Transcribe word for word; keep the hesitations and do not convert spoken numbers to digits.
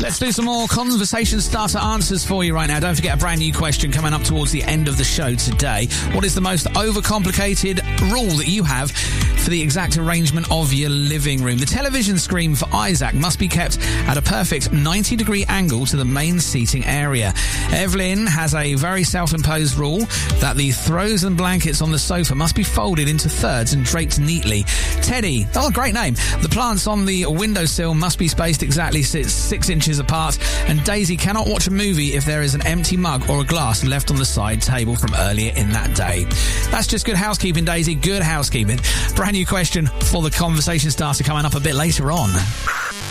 Let's do some more conversation starter answers for you right now. Don't forget a brand new question coming up towards the end of the show today. What is the most overcomplicated rule that you have for the exact arrangement of your living room? The television screen for Isaac must be kept at a perfect ninety degree angle to the main seating area. Evelyn has a very self-imposed rule that the throws and blankets on the sofa must be folded into thirds and draped neatly. Teddy, oh, great name. The plants on the windowsill must be spaced exactly six, six inches apart, and Daisy cannot watch a movie if there is an empty mug or a glass left on the side table from earlier in that day. That's just good housekeeping, Daisy. Good housekeeping. Brand new question for the conversation starter coming up a bit later on.